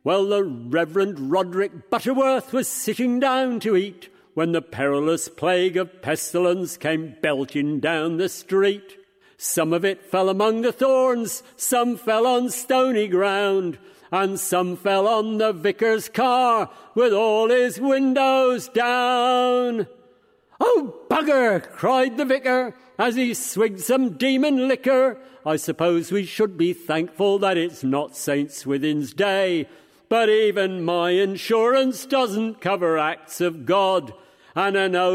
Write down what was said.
Well, the Reverend Roderick Butterworth was sitting down to eat when the perilous plague of pestilence came belching down the street. Some of it fell among the thorns, some fell on stony ground, and some fell on the vicar's car with all his windows down. "Oh, bugger!" cried the vicar as he swigged some demon liquor. "I suppose we should be thankful that it's not St. Swithin's Day, but even my insurance doesn't cover acts of God, and I know